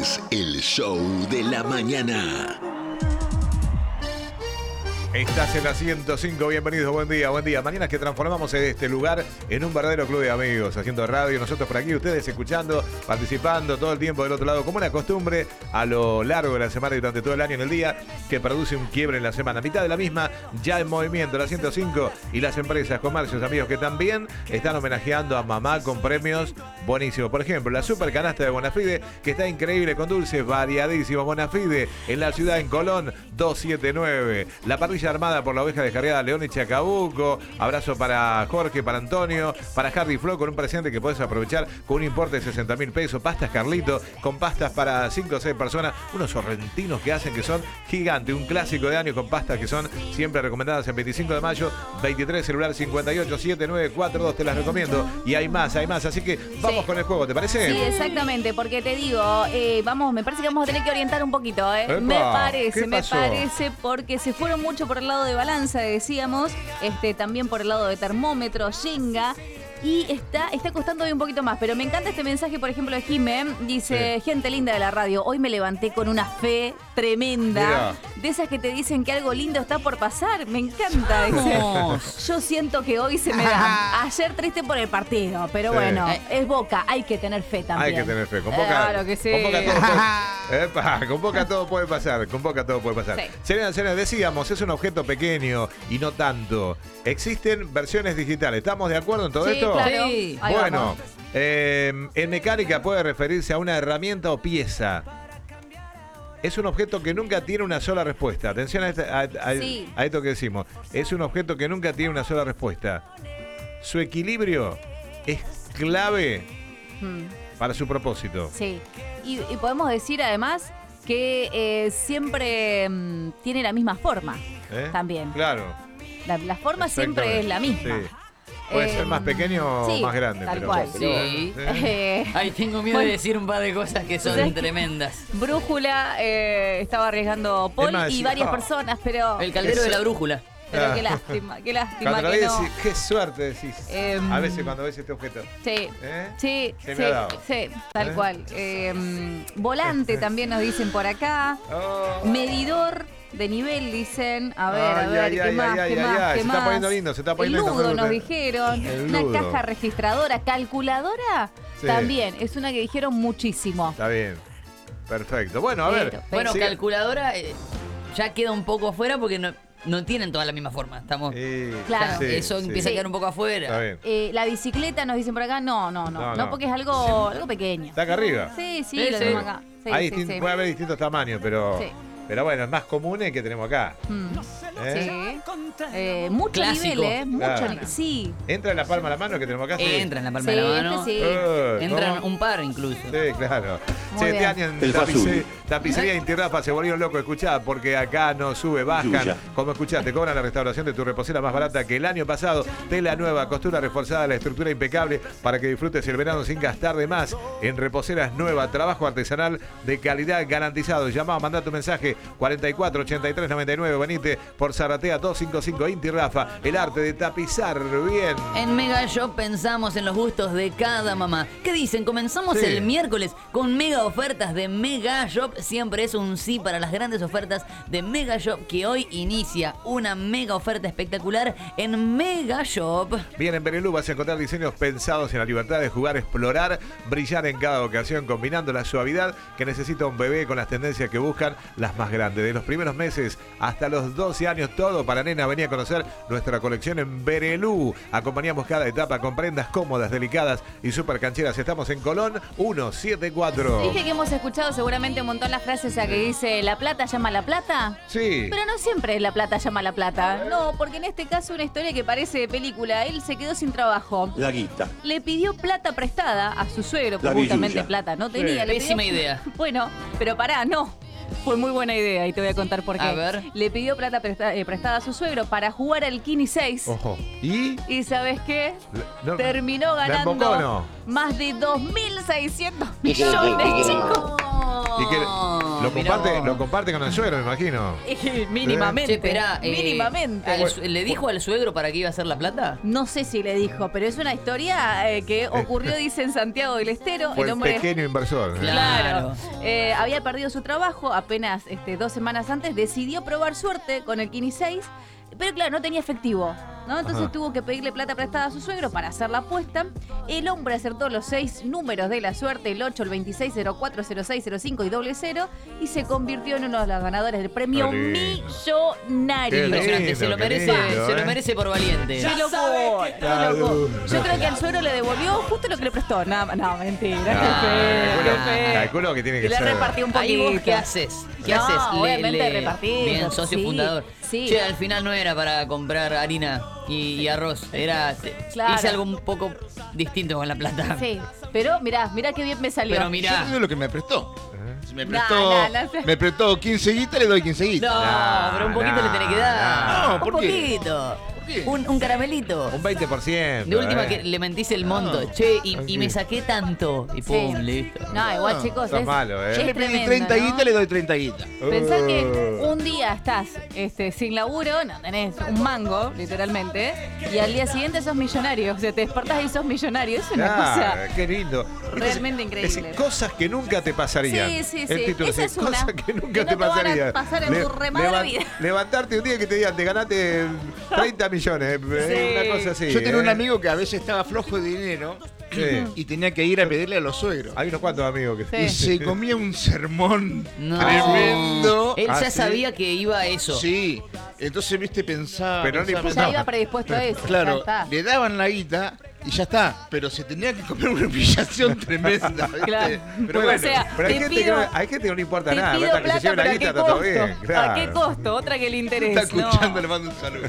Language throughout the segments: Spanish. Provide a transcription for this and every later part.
es el show de la mañana. Estás en la 105, bienvenidos, buen día, buen día. Mañana que transformamos este lugar en un verdadero club de amigos, haciendo radio, nosotros por aquí, ustedes escuchando, participando todo el tiempo del otro lado, como una costumbre a lo largo de la semana y durante todo el año en el día, que produce un quiebre en la semana. A mitad de la misma, ya en movimiento, la 105 y las empresas, comercios, amigos, que también están homenajeando a mamá con premios buenísimos. Por ejemplo, la super canasta de Bonafide, que está increíble, con dulces variadísimos. Bonafide, en la ciudad, en Colón, 279. La parrilla armada por la oveja descarriada León y Chacabuco. Abrazo para Jorge, para Antonio, para Harry Flo, con un presente que podés aprovechar con un importe de 60.000 pesos. Pastas Carlito, con pastas para 5 o 6 personas. Unos sorrentinos que hacen que son gigantes. Un clásico de año con pastas que son siempre recomendadas en 25 de mayo, 23, celular 587942. Te las recomiendo. Y hay más. Así que vamos con el juego, ¿te parece? Sí, exactamente, porque te digo, me parece que vamos a tener que orientar un poquito, ¿eh? Epa, Me ¿qué pasó? parece, porque se fueron mucho por el lado de balanza, decíamos, también por el lado de termómetro, Jenga. Y está costando un poquito más. Pero me encanta este mensaje, por ejemplo, de Jimé. Dice, gente linda de la radio, hoy me levanté con una fe tremenda. Mirá. De esas que te dicen que algo lindo está por pasar. Me encanta. Dice, yo siento que hoy se me da. Ayer triste por el partido, pero Sí. bueno, es Boca. Hay que tener fe también. Hay que tener fe. Con Boca, Claro que sí. con Boca todo puede pasar. Con Boca todo puede pasar. Sí. Señoras, decíamos, es un objeto pequeño y no tanto. Existen versiones digitales. ¿Estamos de acuerdo en todo Sí, esto? claro. Sí. Ahí Bueno, vamos. en mecánica puede referirse a una herramienta o pieza. Es un objeto que nunca tiene una sola respuesta. Atención Sí. a esto que decimos. Es un objeto que nunca tiene una sola respuesta. Su equilibrio es clave para su propósito. Sí. Y podemos decir además que siempre tiene la misma forma. ¿Eh? También. Claro. La forma siempre es la misma. Sí. Puede ser más pequeño sí, o más grande. tal pero, cual. pero Sí. bueno, Ay, tengo miedo Bueno. de decir un par de cosas que son ¿Sabes qué? tremendas. Brújula estaba arriesgando Paul Es más, y sí, varias personas, pero El caldero de la brújula. Ah. qué lástima Cuando lo que ves, no. decís, qué suerte decís. A veces cuando ves este objeto. Sí, ¿Eh? sí, Se sí, me ha dado. sí, tal ¿Eh? cual. Volante también nos dicen por acá. Oh. Medidor de nivel, dicen. A ver, Ay, ¿qué más? ¿Qué más? se está poniendo lindo, se está poniendo El ludo lindo. nos dijeron. El Una ludo. caja registradora. Calculadora Sí. también. Es una que dijeron muchísimo. Está bien. Perfecto. Bueno, a ver. Pero- Bueno, siga. calculadora ya queda un poco afuera porque no tienen toda la misma forma. Estamos. Claro. Sí, Eso sí. empieza a quedar un poco afuera. Está bien. La bicicleta nos dicen por acá. No, No. porque es algo pequeño. Está acá arriba. Sí, Sí, lo sí. tenemos acá. Sí, Hay sí, sí. puede haber distintos tamaños, pero. Sí. Pero bueno, es más común el que tenemos acá. ¿Eh? Sí. Mucho Clásico. nivel, Mucho Claro. nivel. Sí. ¿Entra en la palma de la mano que tenemos acá? Sí. Entra en la palma Sí, de la mano. sí. Entran ¿cómo? un par incluso. Sí, claro. Muy Sí, este bien. año en El Fazul. tapicería Inti Rafa se volvieron locos, escuchá, porque acá no sube, bajan. Yuya. Como escuchá, te cobran la restauración de tu reposera más barata que el año pasado. Tela nueva, costura reforzada, la estructura impecable para que disfrutes el verano sin gastar de más. En reposeras nueva, trabajo artesanal de calidad garantizado. Llamá, mandá tu mensaje 44 83 99. Venite por Zaratea 255 Inti Rafa. El arte de tapizar bien. En Mega Shop pensamos en los gustos de cada mamá. ¿Qué dicen? Comenzamos Sí. el miércoles con mega ofertas de Mega Shop. Siempre es un sí para las grandes ofertas de Mega Shop, que hoy inicia una mega oferta espectacular en Mega Shop. Bien, en Benelú vas a encontrar diseños pensados en la libertad de jugar, explorar, brillar en cada ocasión, combinando la suavidad que necesita un bebé con las tendencias que buscan las más grandes. De los primeros meses hasta los 12 años, todo para nena. Venía a conocer nuestra colección en Benelú. Acompañamos cada etapa con prendas cómodas, delicadas y súper cancheras. Estamos en Colón 174. Dije que hemos escuchado seguramente un montón las frases a que dice la plata llama a la plata. Sí. Pero no siempre la plata llama a la plata. No, porque en este caso una historia que parece de película. Él se quedó sin trabajo. La guita. Le pidió plata prestada a su suegro, La porque justamente billulla. plata no Sí. tenía. Le pidió- Pésima idea. Bueno, pero pará, no. Fue muy buena idea y te voy a contar por qué. A ver. Le pidió plata prestada a su suegro para jugar al Kini 6. Ojo. ¿Y? ¿Y sabes qué? No- Terminó ¿La ganando embocó o no? más de 2.600 millones, chicos. ¿Y qué? Lo comparte con el suegro, me imagino. Mínimamente. Che, esperá, mínimamente. ¿le dijo al suegro para qué iba a hacer la plata? No sé si le dijo, pero es una historia que ocurrió, dice, en Santiago del Estero. Fue el hombre pequeño inversor. Claro. Había perdido su trabajo apenas 2 semanas antes. Decidió probar suerte con el Kini 6, pero claro, no tenía efectivo, ¿no? Entonces tuvo que pedirle plata prestada a su suegro para hacer la apuesta. El hombre acertó los 6 números de la suerte, el 8, el 26, 04, 06, 05 y 00, y se convirtió en uno de los ganadores del premio millonario. Impresionante, se lo merece por valiente. ¡Qué loco! ¡Qué loco! Yo creo que al suegro le devolvió justo lo que le prestó. No, mentira. Qué feo. Calculo que tiene que le ser. repartió un Ahí poquito. vos, ¿qué haces? No, obviamente repartido. Bien, socio fundador. Sí. Che, al final no era para comprar harina y arroz. Era. Claro. Hice algo un poco distinto con la plata. Sí, pero mirá qué bien me salió. Pero Yo mirá. te digo lo que me prestó. Si me No, prestó, me prestó 15 guitas, le doy 15 guitas. No, pero un poquito le tenés que dar. No, ¿por un qué? poquito. ¿Por qué? Un caramelito. Un 20%. De última que le mentís el monto. Che, y me saqué tanto. Y pum, listo. No, igual, No, chicos, estás es, malo, es Yo le pedí tremendo, 30 ¿no? guitas, le doy 30 guitas. Pensar que un día estás sin laburo, no tenés un mango, literalmente, y al día siguiente sos millonario. O sea, te despertás y sos millonario. Es una cosa Qué lindo. realmente increíble. Es cosas que nunca te pasarían. Sí. El título Esa dice, es una cosas que nunca que no te te van a pasarían. pasar en tu remadre vida. Levantarte un día que te digan, te ganaste 30 millones. Una cosa así. Yo tenía un amigo que a veces estaba flojo de dinero Sí. y tenía que ir a pedirle a los suegros. Hay unos cuantos amigos que Sí. Y se comía un sermón No. tremendo. Él Ah, ya ¿sí? sabía que iba a eso. Sí, entonces, viste, pensaba. Pero no le pensaba, importaba. Ya iba predispuesto a eso. ya Claro, está. le daban la guita y ya está. Pero se tenía que comer una humillación tremenda, ¿viste? Claro. Pero O bueno, sea, pero hay te gente, pido- hay gente que no le importa Te nada. pido basta que se plata, lleve la pero ¿a guita, qué está todo costo? bien. Claro. ¿A qué costo? Otra que le interese. está escuchando, No. le mando un saludo.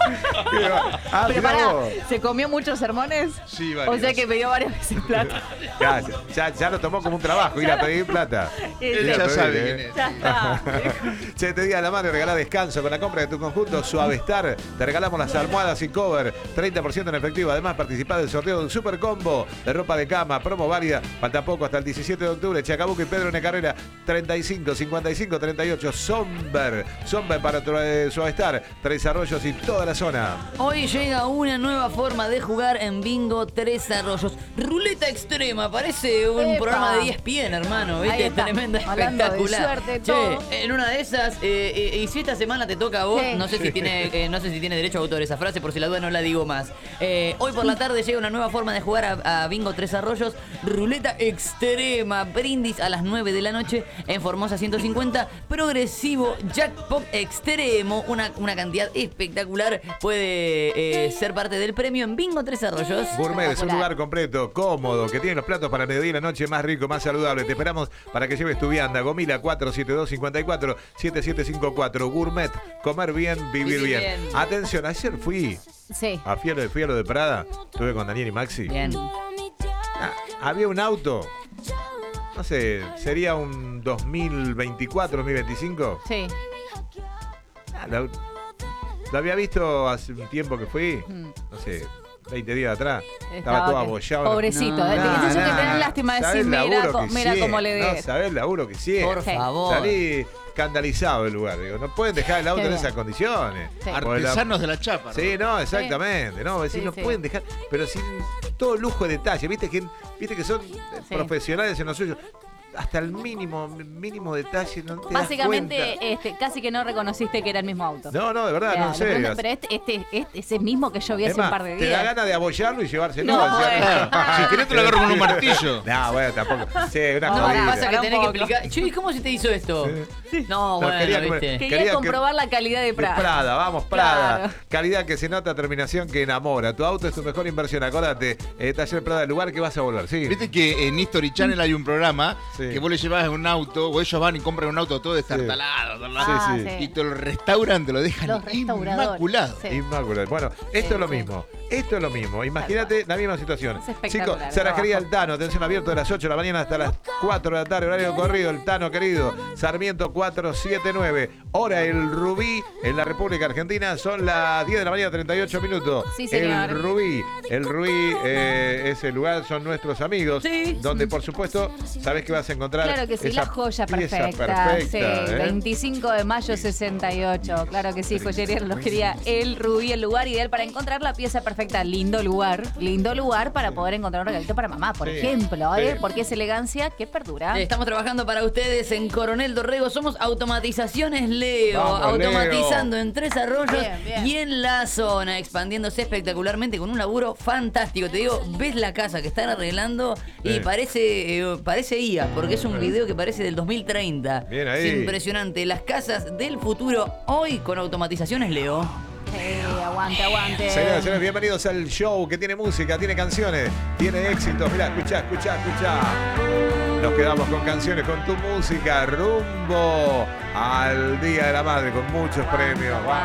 Ah, Pero mirá pará, vos. ¿se comió muchos sermones? Sí, O varios. sea que me dio varias veces plata. Ya lo tomó como un trabajo, ir a pedir plata. Él Ir a ya pedir, sabe quién es. Ya está. Che, te diga la mano y regala descanso con la compra de tu conjunto Suavestar. Te regalamos las almohadas y cover, 30% en efectivo. Además, participá del sorteo de un super combo de ropa de cama, promo válida. Falta poco hasta el 17 de octubre. Chacabuco y Pedro en Carrera, 35, 55, 38. Somber para Suavestar, Tres Arroyos y toda la zona. Hoy llega una nueva forma de jugar en Bingo Tres Arroyos. Ruleta extrema, parece un ¡Epa! programa de ESPN, hermano. Ahí ¿Viste? está, Tremenda, hablando de espectacular. suerte, Che, todo. en una de esas, y si esta semana te toca a vos, Sí. no sé si tiene derecho a autor esa frase, por si la duda no la digo más. Hoy por la tarde llega una nueva forma de jugar a Bingo Tres Arroyos. Ruleta extrema, brindis a las 9 de la noche en Formosa 150. Progresivo, jackpot extremo, una cantidad espectacular. Puede ser parte del premio en Bingo Tres Arroyos. Gourmet es un Espectacular. lugar completo, cómodo, que tiene los platos para mediodía y la noche más rico, más saludable. Te esperamos para que lleves tu vianda. Gomila 472-54-7754. Gourmet, comer bien, vivir Vivir bien. bien. Atención, ayer fui Sí. a lo de Prada. Estuve con Daniel y Maxi. Bien. Había un auto, no sé, sería un 2024, 2025. Sí. Lo había visto hace un tiempo que fui, no sé, 20 días atrás. Estaba todo abollado. Pobrecito. No, ¿eh? nah, Eso que tenés lástima de ¿Sabés decir, el mira, laburo que mira hicieron? cómo le de. No, ¿sabés el laburo que hicieron? Por Sí. favor. Salí escandalizado del lugar. Digo, no pueden dejar el auto Qué en bien. esas condiciones. Sí. Porque la- Artesanos de la chapa. ¿no? Sí, no, exactamente. No, decir, Sí, no sí. pueden dejar, pero sin todo lujo de detalle. Viste que son profesionales en lo suyo. Hasta el mínimo detalle. No te das Básicamente, cuenta. casi que no reconociste que era el mismo auto. No, de verdad, no, en Claro, serio. pero ese mismo que yo vi Es hace un más, par de te da días. ganas de abollarlo y llevárselo. No, decía, bueno. Claro. Si querés te lo agarro con un martillo. No, bueno, tampoco. Sí, una No, No, jodida. pasa que Pará un tenés que poco. explicar. Che, ¿cómo se te hizo esto? No, bueno, quería que me- viste. Quería Quería que- comprobar la calidad de De Prada. Prada, vamos, Prada. Claro. Calidad que se nota, terminación que enamora. Tu auto es tu mejor inversión, acordate. Taller Prada, el lugar que vas a volver, sí. Viste que en History Channel hay un programa Sí. que vos le llevas un auto, o ellos van y compran un auto todo destartalado, Ah, sí. sí. y te lo restauran, te lo dejan Los restauradores. inmaculado. Sí. Inmaculado. Bueno, esto es lo sí. mismo. Esto es lo mismo. Imagínate la misma situación. Es espectacular Chicos, el Cerrajería trabajo. El Tano, atención abierto de las 8 de la mañana hasta las 4 de la tarde, horario corrido, El Tano querido, Sarmiento 479, hora El Rubí, en la República Argentina, son las 10 de la mañana, 38 minutos. Sí, señor. El Rubí es el lugar, son nuestros amigos, Sí. donde por supuesto, sabés que vas a encontrar. Claro que sí, esa la joya pieza perfecta. Sí, ¿eh? 25 de mayo 68. Claro que sí, joyería relojería El Rubí, el lugar ideal para encontrar la pieza perfecta. Lindo lugar para poder encontrar un regalito para mamá, por Sí, ejemplo, sí. Porque es elegancia que perdura. Estamos trabajando para ustedes en Coronel Dorrego. Somos Automatizaciones Leo. Vamos, automatizando Leo. en 3 Arroyos Bien. y en la zona, expandiéndose espectacularmente con un laburo fantástico. Te digo, ves la casa que están arreglando y Sí. parece IA, porque es un video que parece del 2030. Bien ahí. Es impresionante. Las casas del futuro hoy con Automatizaciones Leo. Aguante. Señoras y señores, bienvenidos al show que tiene música, tiene canciones, tiene éxitos. Mirá, escuchá. Nos quedamos con canciones, con tu música, rumbo al Día de la Madre, con muchos premios. Vamos.